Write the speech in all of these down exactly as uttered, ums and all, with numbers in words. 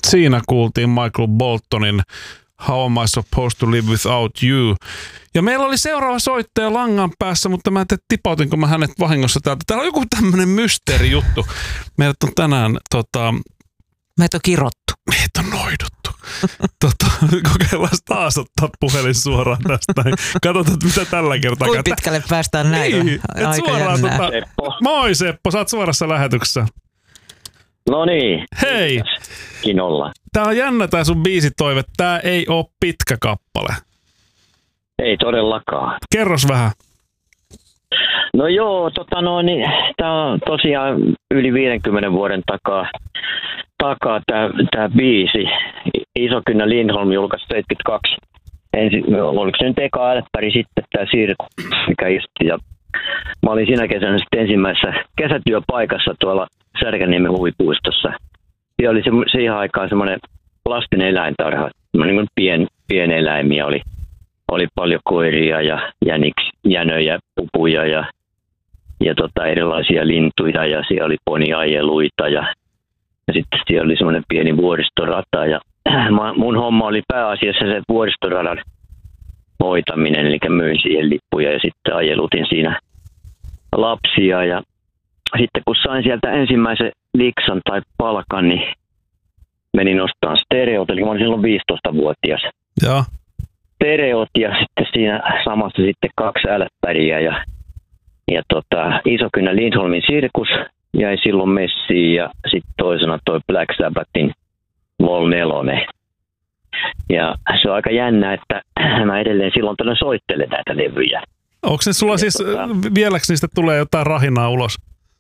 Siinä kuultiin Michael Boltonin How am I supposed to live without you? Ja meillä oli seuraava soittaja langan päässä, mutta mä en tiedä, tipautinko mä hänet vahingossa täältä. Täällä on joku tämmönen mysteerijuttu. Meidät on tänään, tota... Meitä on kirottu. Meitä on noiduttu. tota, kokeillaan taas ottaa puhelin suoraan tästä. Katsotaan, mitä tällä kertaa. Kuinka pitkälle päästään näin? Niin, Aika suoraan, tota... Seppo. Moi Seppo, sä oot suorassa lähetyksessä. No niin. Hei. Kinolla. Tää on jännä tää sun biisitoive. Tää ei oo pitkä kappale. Ei todellakaan. Kerros vähän. No joo, tota noin, niin, tää on tosiaan yli viidenkymmenen vuoden takaa, takaa tää, tää biisi. Isokynnä Lindholm julkaisi seitsemänkymmentäkaksi. Ensi, oliko se nyt eka älppäri sitten tää Sirkus, mikä istui. Ja mä olin siinä kesänä sitten ensimmäisessä kesätyöpaikassa tuolla Särkänniemen huvipuistossa. Siellä oli se, siihen aikaan semmoinen lasten eläintarha, semmoinen niin pien, pieneläimiä oli. Oli paljon koiria ja jäniks, jänöjä, pupuja ja, ja tota, erilaisia lintuja ja siellä oli poniajeluita ja, ja sitten siellä oli semmoinen pieni vuoristorata ja mä, mun homma oli pääasiassa se vuoristoradan hoitaminen, eli myin siihen lippuja ja sitten ajelutin siinä lapsia ja sitten kun sain sieltä ensimmäisen liksan tai palkan, niin menin ostamaan stereot, eli mä olin silloin viisitoistavuotias. Joo. Stereot ja sitten siinä samassa sitten kaksi älppäriä ja, ja tota, Isokynnä Lindholmin Sirkus jäi silloin messiin ja sitten toisena toi Black Sabbathin Vol neljä. Ja se on aika jännä, että mä edelleen silloin tällöin soittelen näitä levyjä. Onko ne sulla ja siis, tota, vieläks niistä tulee jotain rahinaa ulos?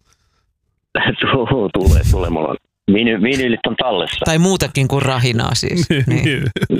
tulee, tulee. Mulla on Viny, vinyylit on tallessa. Tai muutakin kuin rahinaa siis. niin.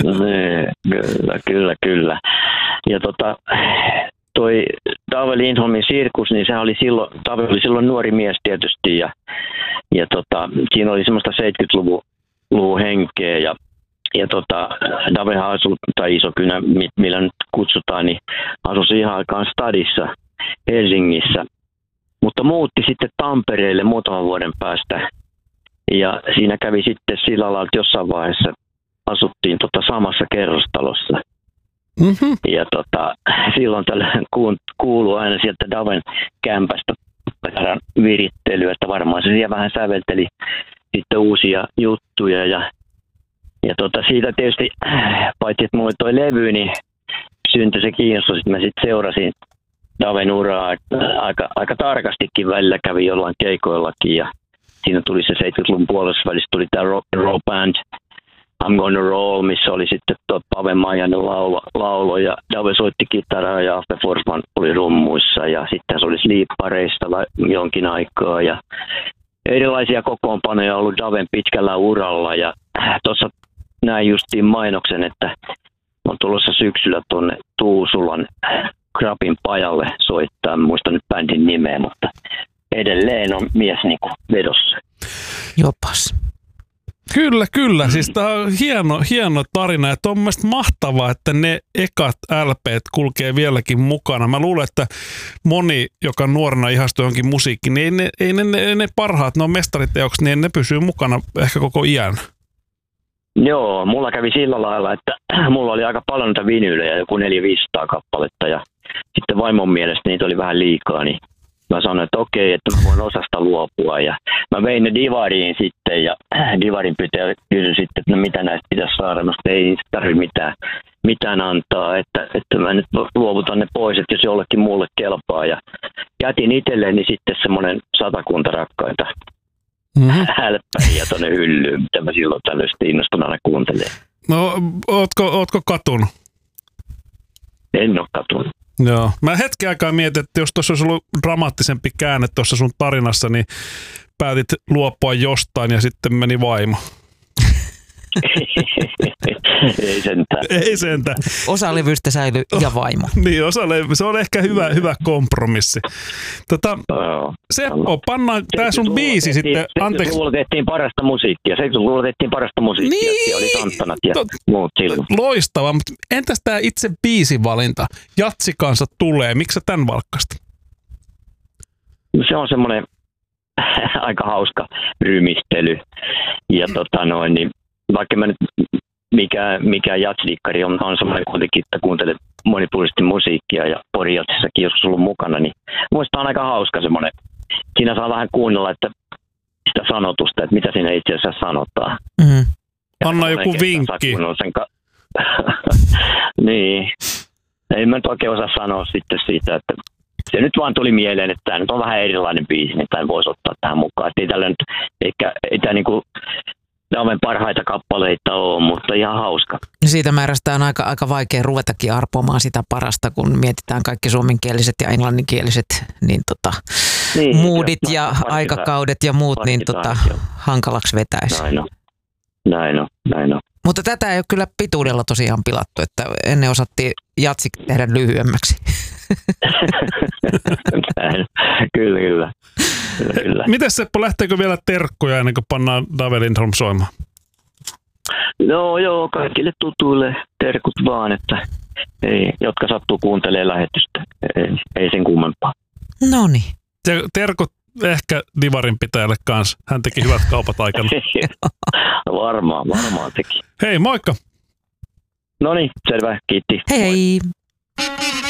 Kyllä, kyllä, kyllä. Ja tota, toi Dave Lindholmin Sirkus, niin se oli silloin, Dave oli silloin nuori mies tietysti ja, ja tota, siinä oli semmoista seitsemänkymmentäluvun henkeä ja, ja tota, Dave asui, tai Isokynnä, millä nyt kutsutaan, niin asui siihen aikaan stadissa Helsingissä, mutta muutti sitten Tampereelle muutaman vuoden päästä. Ja siinä kävi sitten sillä lailla, että jossain vaiheessa asuttiin tota samassa kerrostalossa. Mm-hmm. Ja tota, silloin tällä kuuluu aina sieltä Daven kämpästä virittelyä, että varmaan se siellä vähän sävelteli sitten uusia juttuja. Ja, ja tota, siitä tietysti, paitsi että mulla toi levy, niin syntyi se kiinnostus, että mä sitten seurasin Daven uraa aika, aika tarkastikin, välillä kävi jollain keikoillakin ja siinä tuli se seitsemänkymmentäluvun puolessa välissä tuli tämä rock and roll band I'm Gonna Roll, missä oli sitten tuo Pave Maijanen laulo, laulo ja Dave soitti kitaraa ja Affe Forsman oli rummuissa ja sitten se oli Sleepareista jonkin aikaa ja erilaisia kokoonpanoja on ollut Daven pitkällä uralla ja tuossa näin justiin mainoksen, että on tulossa syksyllä tuonne Tuusulan Krapin pajalle soittaa, en muista nyt bändin nimeä, mutta edelleen on mies niin kuin vedossa. Jopas. Kyllä, kyllä. Siis tää on hieno, hieno tarina ja on mielestäni mahtavaa, että ne ekat L P:t kulkee vieläkin mukana. Mä luulen, että moni, joka nuorena ihastuu johonkin musiikkiin, niin ei ne, ei ne, ne, ne parhaat, ne on mestariteokset, niin ne pysyy mukana ehkä koko iän. Joo, mulla kävi sillä lailla, että mulla oli aika paljon niitä vinyylejä, joku neljä viisisataa kappaletta ja sitten vaimon mielestä niitä oli vähän liikaa, niin mä sanoin, että okei, että mä voin osasta luopua ja mä vein ne Divariin sitten ja Divarin pitäjä kysyi sitten, että no mitä näistä pitäisi saada, no ei niistä tarvitse mitään, mitään antaa, että, että mä nyt luovutan ne pois, että jos jollekin muulle kelpaa ja jätin itselleni sitten semmoinen satakunta rakkaita mm-hmm. hälppäriä tonne hyllyyn, mitä mä silloin tällaista innostuneena kuuntelen. No, ootko, ootko katunut? En ole katunut. Joo. Mä hetken aikaa mietin, että jos tuossa olisi ollut dramaattisempi käänne tuossa sun tarinassa, niin päätit luopua jostain ja sitten meni vaimo. Ei sentään. Ei sentään. Osa levystä säilyi ja vaimo. Niin, osa levy. Se on ehkä hyvä, hyvä kompromissi. Tota, Seppo, pannaan tää sun biisi sitten. seitsemänkymmentäluvulla tehtiin parasta musiikkia. seitsemänkymmentäluvulla tehtiin parasta musiikkia. Niin. Siellä oli Santtanat ja Tot, muut silloin. Loistava, mutta entäs tää itse biisivalinta? Jatsikansa tulee. Miksi sä tän valkkasit? Se on semmoinen aika hauska rymistely. Ja tota noin, niin vaikka mä nyt mikä, mikä jatsdikkari on, on semmoinen kuitenkin, että kuuntelet monipuolisesti musiikkia ja porijatsissakin joskus ollut mukana, niin muista on aika hauska semmoinen. Siinä saa vähän kuunnella, että sitä sanotusta, että mitä siinä itse asiassa sanotaan. Mm. Anna joku vinkki. Ka- niin. Ei mä nyt oikein osaa sanoa sitten siitä, että se nyt vaan tuli mieleen, että tämä nyt on vähän erilainen biisi, niin tämän voisi ottaa tähän mukaan. Että ei tällä nyt, eikä, ei tämä niinku Daven parhaita kappaleita ole, mutta ihan hauska. Siitä määrästä on aika, aika vaikea ruvetakin arpomaan sitä parasta, kun mietitään kaikki suomenkieliset ja englanninkieliset niin tota, niin, moodit ja parkita, aikakaudet ja muut, niin tota, hankalaksi vetäisi. Näin on, näin on, näin on. Mutta tätä ei ole kyllä pituudella tosiaan pilattu, että ennen osattiin jatsi tehdä lyhyemmäksi. Näin, kyllä, kyllä. kyllä, kyllä. Mites Seppo, lähteekö vielä terkkoja ennen kuin pannaan Dave Lindholm soimaan? No joo, kaikille tutuille terkut vaan, että ei, jotka sattuu kuuntelemaan lähetystä. Ei, ei sen kummempaa. No niin. Terkut ehkä Divarin pitäjälle kanssa. Hän teki hyvät kaupat aikana. varmaan, varmaan teki. Hei, moikka! No niin, selvä, kiitti. Hei hei!